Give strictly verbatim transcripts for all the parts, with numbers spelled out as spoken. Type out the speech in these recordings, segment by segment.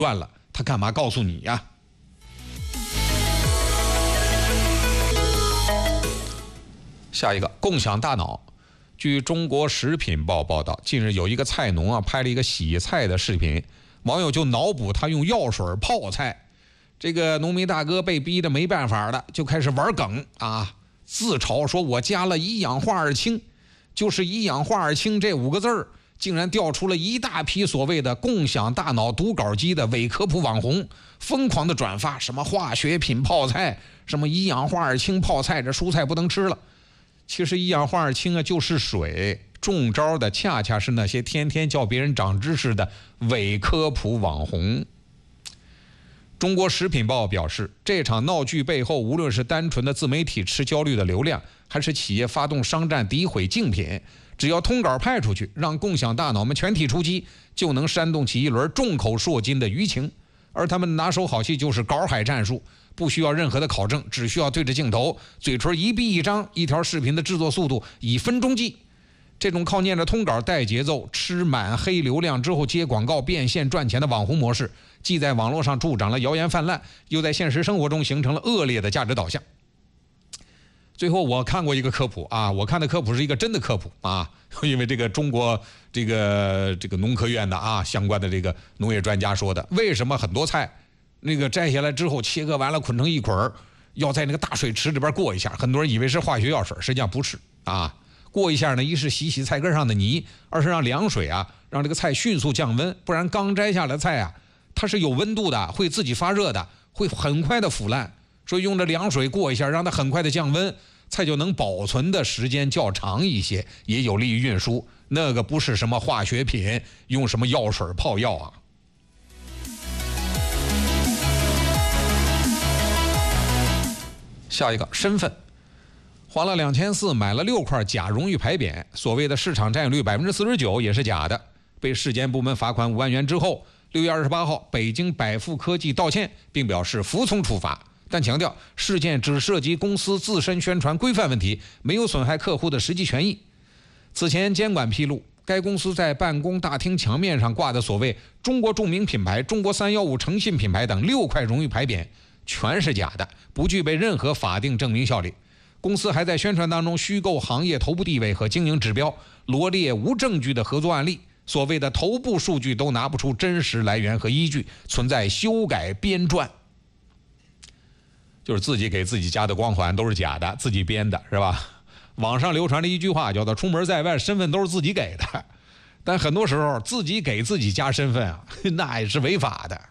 乱了，他干嘛告诉你呀？下一个，共享大脑。据中国食品报报道，近日有一个菜农啊拍了一个洗菜的视频，网友就脑补他用药水泡菜。这个农民大哥被逼得没办法了，就开始玩梗啊，自嘲说我加了一氧化二氢，就是一氧化二氢这五个字儿，竟然调出了一大批所谓的共享大脑读稿机的伪科普网红，疯狂的转发什么化学品泡菜，什么一氧化二氢泡菜，这蔬菜不能吃了。其实一氧化二氢啊就是水，中招的恰恰是那些天天叫别人长知识的伪科普网红。中国食品报表示，这场闹剧背后，无论是单纯的自媒体吃焦虑的流量，还是企业发动商战诋毁竞品，只要通稿派出去，让共享大脑们全体出击，就能煽动起一轮众口铄金的舆情。而他们拿手好戏就是稿海战术，不需要任何的考证，只需要对着镜头，嘴唇一闭一张，一条视频的制作速度以分钟计。这种靠念着通稿带节奏，吃满黑流量之后接广告变现赚钱的网红模式，既在网络上助长了谣言泛滥，又在现实生活中形成了恶劣的价值导向。最后我看过一个科普啊，我看的科普是一个真的科普啊，因为这个中国这个这个农科院的啊相关的这个农业专家说的，为什么很多菜那个摘下来之后切割完了捆成一捆，要在那个大水池里边过一下，很多人以为是化学药水，实际上不是啊。过一下呢，一是洗洗菜根上的泥，二是让凉水啊让这个菜迅速降温，不然刚摘下来的菜啊它是有温度的，会自己发热的，会很快的腐烂。所以用着凉水过一下，让它很快的降温，菜就能保存的时间较长一些，也有利于运输。那个不是什么化学品，用什么药水泡药啊。下一个，身份。花了两千四买了六块假荣誉牌匾，所谓的市场占有率百分之四十九也是假的，被市监部门罚款五万元之后，六月二十八号，北京百富科技道歉，并表示服从处罚，但强调事件只涉及公司自身宣传规范问题，没有损害客户的实际权益。此前监管披露，该公司在办公大厅墙面上挂的所谓中国著名品牌、中国三一五诚信品牌等六块荣誉牌匾全是假的，不具备任何法定证明效力。公司还在宣传当中虚构行业头部地位和经营指标，罗列无证据的合作案例，所谓的头部数据都拿不出真实来源和依据，存在修改编撰，就是自己给自己加的光环都是假的，自己编的，是吧？网上流传的一句话叫做出门在外身份都是自己给的，但很多时候自己给自己加身份啊，那也是违法的。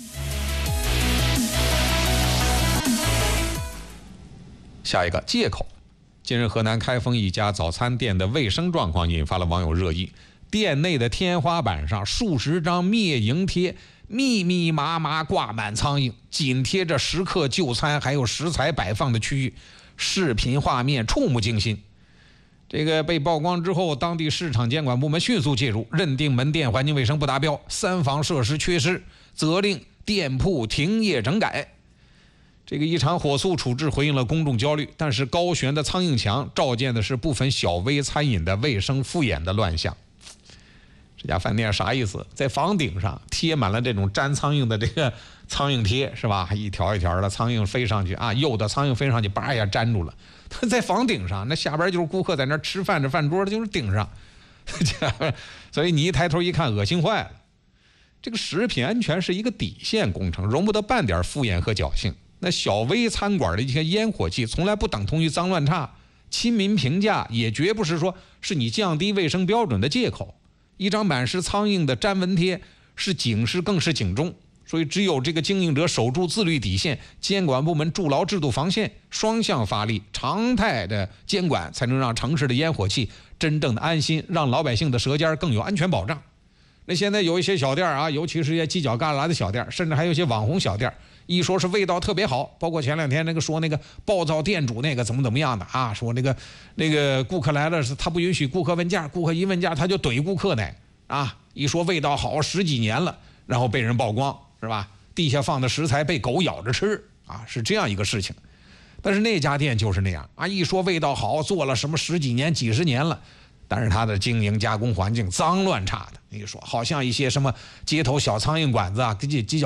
下一个，借口。近日河南开封一家早餐店的卫生状况引发了网友热议，店内的天花板上数十张灭蝇贴密密麻麻挂满苍蝇，紧贴着食客就餐还有食材摆放的区域，视频画面触目惊心。这个被曝光之后，当地市场监管部门迅速介入，认定门店环境卫生不达标，三防设施缺失，责令店铺停业整改。这个一场火速处置回应了公众焦虑，但是高悬的苍蝇墙照见的是部分小微餐饮的卫生敷衍的乱象。这家饭店啥意思？在房顶上贴满了这种粘苍蝇的这个苍蝇贴，是吧？一条一条的苍蝇飞上去啊，幼的苍蝇飞上去，叭一下粘住了。它在房顶上，那下边就是顾客在那吃饭，这饭桌的就是顶上，所以你一抬头一看，恶心坏了。这个食品安全是一个底线工程，容不得半点敷衍和侥幸。那小微餐馆的一些烟火气从来不等同于脏乱差，亲民评价也绝不是说是你降低卫生标准的借口。一张满是苍蝇的粘纹贴是警示更是警钟，所以只有这个经营者守住自律底线，监管部门筑牢制度防线，双向发力，常态的监管，才能让城市的烟火气真正的安心，让老百姓的舌尖更有安全保障。那现在有一些小店啊，尤其是一些犄角旮旯的小店，甚至还有一些网红小店，一说是味道特别好，包括前两天那个说那个暴躁店主那个怎么怎么样的啊，说那个那个顾客来了，是他不允许顾客问价，顾客一问价他就怼顾客呢啊，一说味道好十几年了，然后被人曝光，是吧？地下放的食材被狗咬着吃啊，是这样一个事情。但是那家店就是那样啊，一说味道好，做了什么十几年几十年了，但是它的经营加工环境脏乱差的，你说好像一些什么街头小苍蝇馆子啊，犄角